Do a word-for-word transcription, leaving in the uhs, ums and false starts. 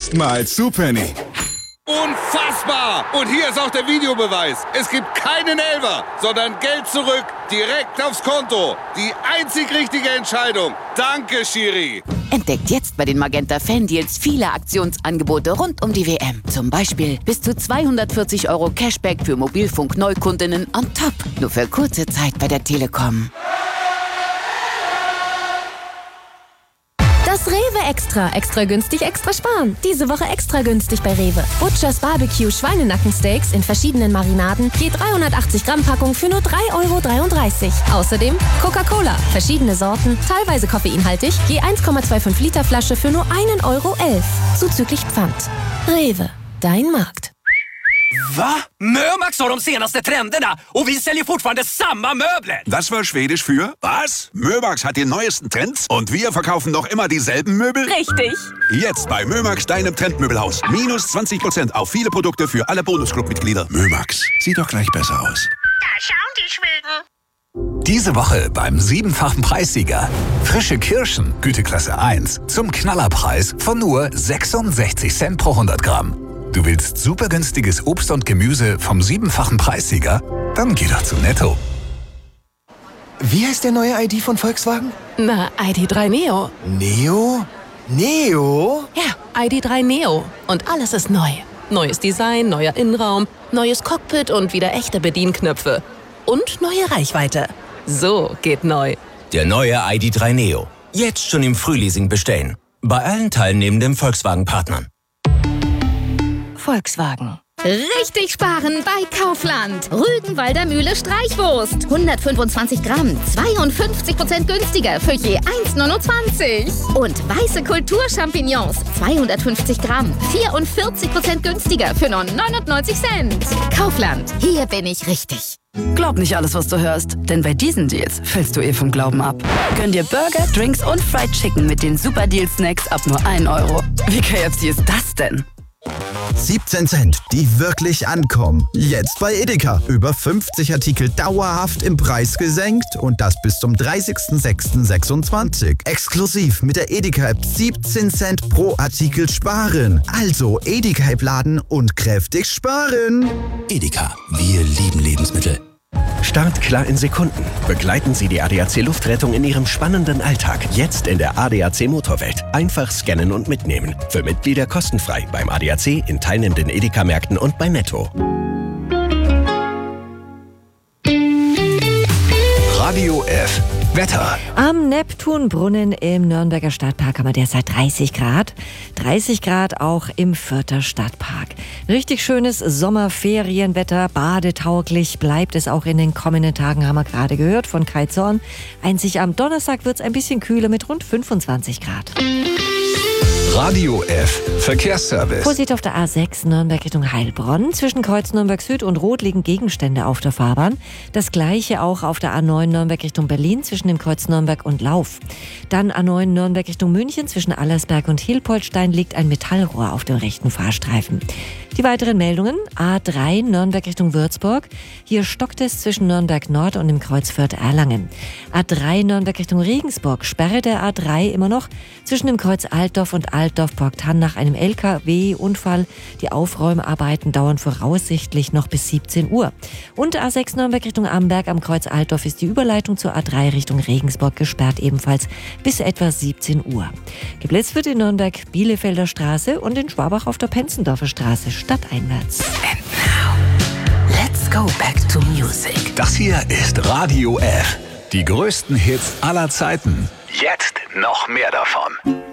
Erstmal zu Penny. Unfassbar! Und hier ist auch der Videobeweis. Es gibt keinen Elfer, sondern Geld zurück, direkt aufs Konto. Die einzig richtige Entscheidung. Danke, Schiri. Entdeckt jetzt bei den Magenta Fan-Deals viele Aktionsangebote rund um die W M. Zum Beispiel bis zu zweihundertvierzig Euro Cashback für Mobilfunk-Neukundinnen on top. Nur für kurze Zeit bei der Telekom. Das Rewe Extra. Extra günstig, extra sparen. Diese Woche extra günstig bei Rewe. Butchers Barbecue Schweinenackensteaks in verschiedenen Marinaden. Je dreihundertachtzig Gramm Packung für nur drei Euro dreiunddreißig. Außerdem Coca-Cola. Verschiedene Sorten, teilweise koffeinhaltig. Je eins Komma fünfundzwanzig Liter Flasche für nur ein Euro elf. Zuzüglich Pfand. Rewe. Dein Markt. Va? Mömax har de senaste trenderna och vi säljer fortfarande samma möbler. Das war Schwedisch für was? Mömax hat die neuesten Trends und wir verkaufen noch immer dieselben Möbel? Richtig. Jetzt bei Mömax, deinem Trendmöbelhaus. Minus zwanzig Prozent auf viele Produkte für alle Bonusclub-Mitglieder. Mömax, sieht doch gleich besser aus. Da schauen die Schweden. Diese Woche beim siebenfachen Preissieger. Frische Kirschen, Güteklasse eins, zum Knallerpreis von nur sechsundsechzig Cent pro hundert Gramm. Du willst super günstiges Obst und Gemüse vom siebenfachen Preissieger? Dann geh doch zu Netto. Wie heißt der neue I D von Volkswagen? Na, I D drei Neo. Neo? Neo? Ja, I D drei Neo. Und alles ist neu. Neues Design, neuer Innenraum, neues Cockpit und wieder echte Bedienknöpfe. Und neue Reichweite. So geht neu. Der neue I D drei Neo. Jetzt schon im Frühleasing bestellen. Bei allen teilnehmenden Volkswagen-Partnern. Volkswagen. Richtig sparen bei Kaufland. Rügenwalder Mühle Streichwurst. hundertfünfundzwanzig Gramm, zweiundfünfzig Prozent günstiger für je eins neunundzwanzig. Und weiße Kulturchampignons, zweihundertfünfzig Gramm, vierundvierzig Prozent günstiger für nur neunundneunzig Cent. Kaufland, hier bin ich richtig. Glaub nicht alles, was du hörst, denn bei diesen Deals fällst du eh vom Glauben ab. Gönn dir Burger, Drinks und Fried Chicken mit den Super Deal Snacks ab nur ein Euro. Wie K F C ist das denn? siebzehn Cent, die wirklich ankommen. Jetzt bei Edeka. Über fünfzig Artikel dauerhaft im Preis gesenkt und das bis zum dreißigsten sechsten sechsundzwanzig. Exklusiv mit der Edeka-App siebzehn Cent pro Artikel sparen. Also Edeka-App laden und kräftig sparen. Edeka, wir lieben Lebensmittel. Startklar in Sekunden. Begleiten Sie die A D A C Luftrettung in Ihrem spannenden Alltag. Jetzt in der A D A C Motorwelt. Einfach scannen und mitnehmen. Für Mitglieder kostenfrei beim A D A C, in teilnehmenden Edeka-Märkten und bei Netto. Radio F. Wetter. Am Neptunbrunnen im Nürnberger Stadtpark haben wir derzeit dreißig Grad. dreißig Grad auch im Fürther Stadtpark. Richtig schönes Sommerferienwetter, badetauglich bleibt es auch in den kommenden Tagen, haben wir gerade gehört von Kai Zorn. Einzig am Donnerstag wird es ein bisschen kühler mit rund fünfundzwanzig Grad. Radio F. Verkehrsservice. Vorsicht auf der A sechs Nürnberg Richtung Heilbronn. Zwischen Kreuz Nürnberg Süd und Rot liegen Gegenstände auf der Fahrbahn. Das gleiche auch auf der A neun Nürnberg Richtung Berlin zwischen dem Kreuz Nürnberg und Lauf. Dann A neun Nürnberg Richtung München zwischen Allersberg und Hilpoltstein liegt ein Metallrohr auf dem rechten Fahrstreifen. Die weiteren Meldungen: A drei Nürnberg Richtung Würzburg. Hier stockt es zwischen Nürnberg Nord und dem Kreuz Fürth-Erlangen. A drei Nürnberg Richtung Regensburg. Sperre der A drei immer noch zwischen dem Kreuz Altdorf und Altdorf-Borgtann nach einem L K W-Unfall. Die Aufräumarbeiten dauern voraussichtlich noch bis siebzehn Uhr. Und A sechs Nürnberg Richtung Amberg am Kreuz Altdorf ist die Überleitung zur A drei Richtung Regensburg gesperrt, ebenfalls bis etwa siebzehn Uhr. Geblitzt wird in Nürnberg Bielefelder Straße und in Schwabach auf der Penzendorfer Straße stadteinwärts. And now, let's go back to music. Das hier ist Radio F. Die größten Hits aller Zeiten. Jetzt noch mehr davon.